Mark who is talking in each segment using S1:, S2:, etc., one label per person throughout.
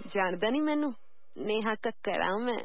S1: ਜਾਣਦਾ ਨਹੀਂ ਮੈਨੂੰ ਨੇਹਾ ਕੱਕਰ ਆ ਮੈਂ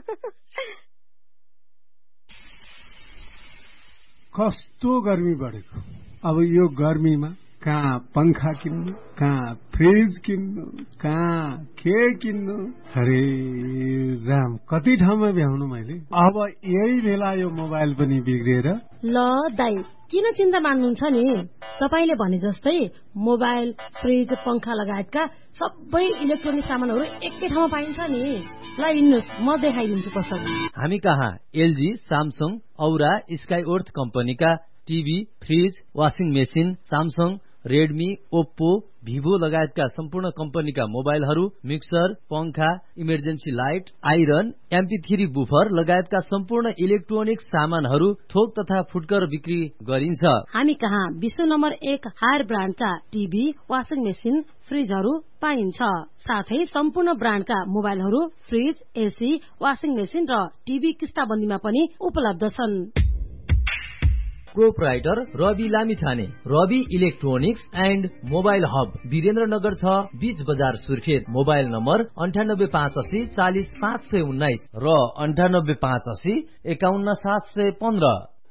S2: कस्तो गर्मी बढेको अब यो गर्मीमा कहाँ पंखा किन्नु कहाँ फ्रिज किन्नु कहाँ के किन्नु अरे राम कति ठाउँमा भ्याउनु मैले अब यही बेला यो मोबाइल पनि बिग्रेर
S3: ल दाइ किन चिन्ता मान्नुहुन्छ नि तपाईले भने जस्तै मोबाइल फ्रिज पंखा लगायतका सबै इलेक्ट्रोनिक सामानहरू एकै ठाउँमा पाइन्छ नि ल हिँड्नुस् म देखाइदिन्छु कसरी
S4: हामी कहाँ एलजी सामसङ औरा स्काइवर्थ कम्पनीका TV fridge washing machine Samsung Redmi Oppo Vivo लगायतका सम्पूर्ण कम्पनीका मोबाइलहरू मिक्सर पंखा emergency light iron MP3 buffer लगायतका सम्पूर्ण इलेक्ट्रोनिक सामानहरू थोक तथा फुटकर बिक्री गरिन्छ
S3: हामी कहाँ विश्व number 1 higher ब्रान्डका TV washing machine फ्रिजहरू पाइन्छ साथै सम्पूर्ण ब्रान्डका मोबाइलहरू फ्रिज एसी वाशिङ मेसिन र टिभी किस्ताबन्दीमा पनि उपलब्ध छन्
S4: proprietor Rabi Lamichhane Rabi electronics and mobile hub Birendranagar 6 बीच बजार सुर्खेत मोबाइल नम्बर 9858 40 719 र 9858 51 715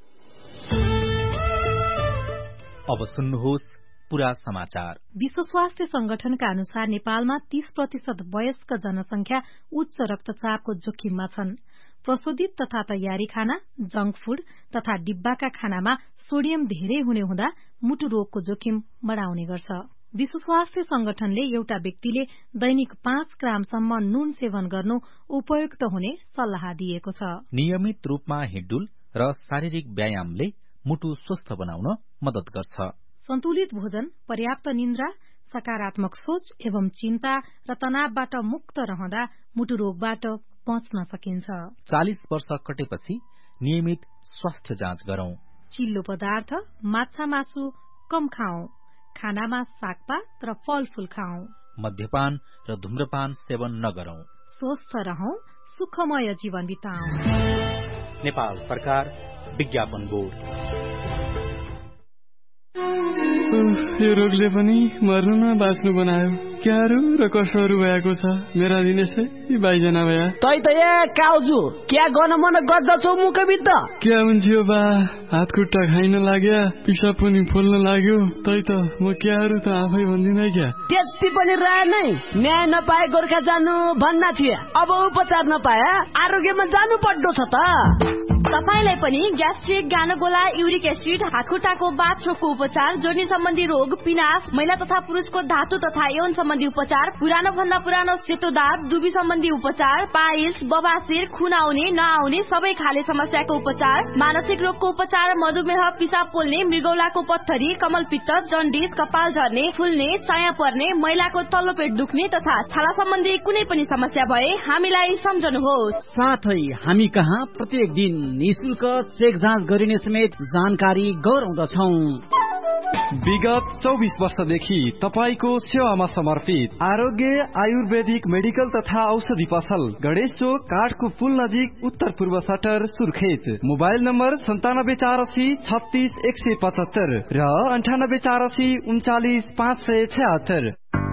S5: अब सुन्नुहोस् पूरा समाचार
S6: विश्व स्वास्थ्य संगठनका अनुसार नेपालमा 30% वयस्क जनसंख्या उच्च रक्तचापको जोखिममा छन् प्रशोधित तथा तयारी खाना जंक फूड तथा डिब्बाका खानामा सोडियम धेरै हुने हुँदा मुटु रोगको जोखिम बढाउने गर्छ विश्व स्वास्थ्य संगठनले एउटा व्यक्तिले दैनिक 5 ग्रामसम्म नुन सेवन गर्नु उपयुक्त हुने सल्लाह दिएको छ
S5: नियमित रूपमा हिँडडुल र शारीरिक व्यायामले मुटु स्वस्थ बनाउन मद्दत गर्छ
S6: सन्तुलित भोजन पर्याप्त निन्द्रा सकारात्मक सोच एवं चिन्ता र तनावबाट मुक्त रहँदा मुटु रोगबाट बच्न सकिन्छ
S5: 40 वर्ष कटेपछि नियमित स्वास्थ्य जाँच गरौं
S6: चिल्लो पदार्थ माछा मासु कम खाऊ खानामा सागपात र फलफूल खाऊ
S5: मद्यपान र धूम्रपान सेवन नगरौं
S6: स्वस्थ रहौं सुखमय जीवन बिताऊ
S5: नेपाल सरकार विज्ञापन बोर्ड
S7: यो रोगले पनि मर्नु न बाँच्नु बनायो क्याहरू र कसोहरू भएको छ मेरा दिनेशै बाइजना भया
S8: तै त ए काउजु क्या गर्न मन गर्दछौ मुखभित्र
S7: क्या हुन्छ यो बा हात खुट्टा खाइन लाग्या पिसाब पनि फुल्न लाग्यो तै त म क्याहरू त आफै भन्दिन क्या
S8: त्यति पनि रहे नै न्याय नपाए गोर्खा जानु भन्ना थिए अब उपचार नपाए आरोग्यमा जानु पर्दो छ त
S9: तपाईलाई पनि ग्यास्ट्रिक गानोगोला युरिक एसिड हातखुट्टाको बाथरोगको उपचार जोर्नी सम्बन्धी रोग पिनास महिला तथा पुरुषको धातु तथा यौन सम्बन्धी उपचार पुरानो भन्दा पुरानो सेतो दाँत दुबी सम्बन्धी उपचार पाइल्स बबासिर खुन आउने नआउने सबै खाले समस्याको उपचार मानसिक रोगको उपचार मधुमेह पिसाब पोल्ने मृगौलाको पत्थरी कमलपित्त जन्डिस कपाल झर्ने फुल्ने चाया पर्ने महिलाको तल्लो पेट दुख्ने तथा छाला सम्बन्धी कुनै पनि समस्या भए हामीलाई सम्झनुहोस्
S8: साथै हामी कहाँ प्रत्येक दिन निशुल्क चेक जाँच गरिने समेत जानकारी गराउँदछौ
S10: विगत 24 वर्षदेखि तपाईको सेवामा समर्पित आरोग्य आयुर्वेदिक मेडिकल तथा औषधि पसल गणेश चोक काठको पुल नजिक उत्तर पूर्व सटर सुर्खेत मोबाइल नम्बर 9784 36 175 र 9884 39 576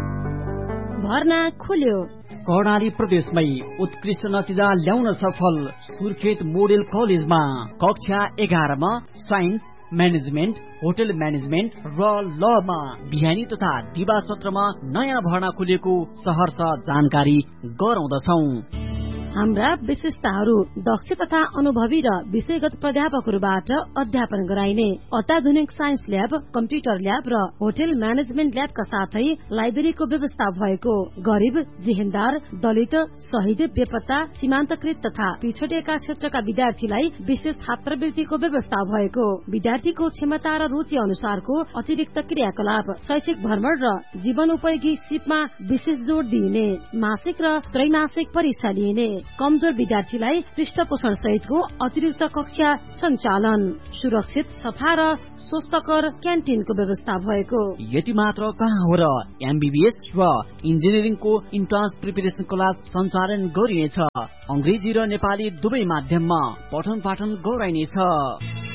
S3: भर्ना खुल्यो
S8: कर्णाली प्रदेशमै उत्कृष्ट नतिजा ल्याउन सफल सुर्खेत मोडेल कलेजमा कक्षा 11 मा साइन्स म्यानेजमेन्ट होटल म्यानेजमेन्ट र लमा बिहानी तथा दिवा सत्रमा नयाँ भर्ना खुलेको सहर्ष जानकारी गराउँदछौ
S3: हाम्रा विशेषताहरू दक्ष तथा अनुभवी र विषयगत प्राध्यापकहरूबाट अध्यापन गराइने अत्याधुनिक साइन्स ल्याब कम्प्युटर ल्याब र होटल म्यानेजमेन्ट ल्याबका साथै लाइब्रेरीको व्यवस्था भएको गरिब जेहेन्दार दलित शहीद बेपत्ता सीमान्तकृत तथा पिछडिएका क्षेत्रका विद्यार्थीलाई विशेष छात्रवृत्तिको व्यवस्था भएको विद्यार्थीको क्षमता र रुचि अनुसारको अतिरिक्त क्रियाकलाप शैक्षिक भ्रमण र जीवनोपयोगी सिपमा विशेष जोड़ दिइने मासिक र त्रैमासिक परीक्षा लिइने कमजोर विद्यार्थीलाई पृष्ठपोषण सहितको अतिरिक्त कक्षा सञ्चालन सुरक्षित सफा र स्वस्थकर क्यान्टिनको व्यवस्था भएको
S8: यति मात्र कहाँ हो र एमबीबीएस र इन्जिनियरिङको इन्ट्रान्स प्रिपरेसन क्लास सञ्चालन गरिनेछ अंग्रेजी र नेपाली दुवै माध्यममा पठन पाठन गराइनेछ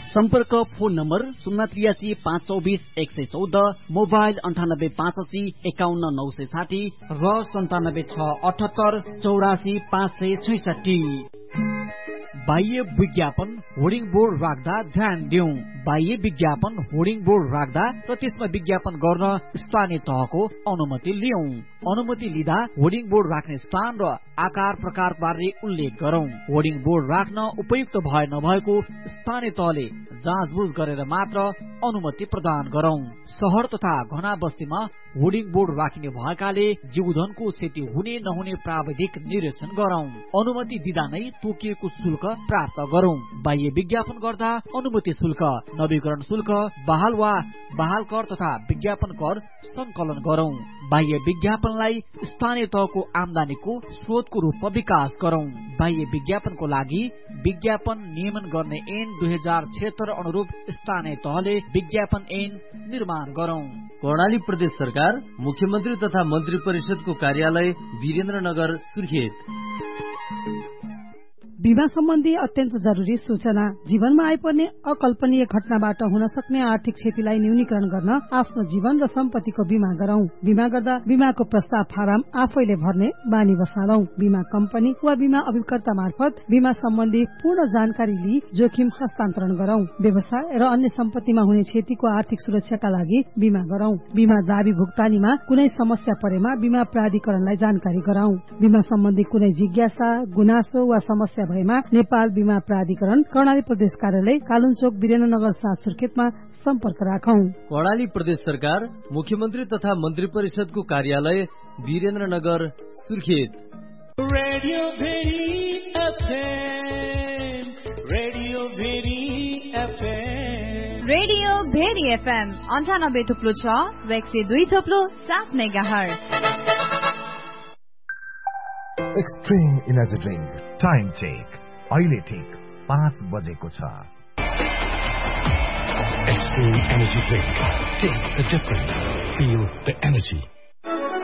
S8: सम्पर्क फोन नम्बर 083 524 114, मोबाइल 98 85 51 960 र 97 6 78 84 566। बाह्य विज्ञापन होर्डिङ बोर्ड राख्दा ध्यान दिउँ। बाह्य विज्ञापन होर्डिङ बोर्ड राख्दा र त्यसमा विज्ञापन गर्न स्थानीय तहको अनुमति लियौं। अनुमति लिँदा होर्डिङ बोर्ड राख्ने स्थान र आकार प्रकार बारे उल्लेख गरौं। होर्डिङ बोर्ड राख्न उपयुक्त भए नभएको स्थानीय तहले जाँचबुझ गरेर मात्र अनुमति प्रदान गरौं। शहर तथा घना बस्तीमा होर्डिङ बोर्ड राखिने भएकाले जीवधनको क्षति हुने नहुने प्राविधिक निरीक्षण गरौं। अनुमति दिँदा नै तोकिएको शुल्क प्राप्त गरौं। बाह्य विज्ञापन गर्दा अनुमति शुल्क, नवीकरण शुल्क, बहाल वा बहाल कर तथा विज्ञापन कर संकलन गरौं। बाह्य विज्ञापनलाई स्थानीय तहको आमदानीको स्रोतको रूपमा विकास गरौं। बाह्य विज्ञापनको लागि विज्ञापन नियमन गर्ने ऐन 2076 अनुरूप स्थानीय तहले विज्ञापन ऐन निर्माण गरौं।
S4: कर्णाली प्रदेश सरकार, मुख्यमन्त्री तथा मन्त्री परिषदको कार्यालय, वीरेन्द्रनगर, सुर्खेत।
S3: बीमा सम्बन्धी अत्यन्त जरुरी सूचना। जीवनमा आइपर्ने अकल्पनीय घटनाबाट हुन सक्ने आर्थिक क्षतिलाई न्यूनीकरण गर्न आफ्नो जीवन र सम्पत्तिको बीमा गरौं। बीमा गर्दा बीमाको प्रस्ताव फारम आफैले भर्ने बानी बसालौं। बीमा कम्पनी वा बीमा अभिकर्ता मार्फत बीमा सम्बन्धी पूर्ण जानकारी लिई जोखिम हस्तान्तरण गरौं। व्यवसाय र अन्य सम्पत्तिमा हुने क्षतिको आर्थिक सुरक्षाका लागि बीमा गरौं। बीमा दावी भुक्तानीमा कुनै समस्या परेमा बीमा प्राधिकरणलाई जानकारी गराउँ। बीमा सम्बन्धी कुनै जिज्ञासा, गुनासो वा समस्या भएमा नेपाल बीमा प्राधिकरण, कर्णाली प्रदेश कार्यालय, कालुनचोक, वीरेन्द्रनगर 7 सुर्खेतमा सम्पर्क राखौं।
S4: कर्णाली प्रदेश सरकार, मुख्यमन्त्री तथा मन्त्री परिषदको कार्यालय, Birendranagar, Surkhet.
S11: Radio very FM, radio very FM,
S9: radio very FM 98.6 र 102.7 megahertz.
S12: Extreme energy drink time check अहिले ठिक 5 बजेको छ। Extreme Energy Drink. Taste the difference. Feel the energy.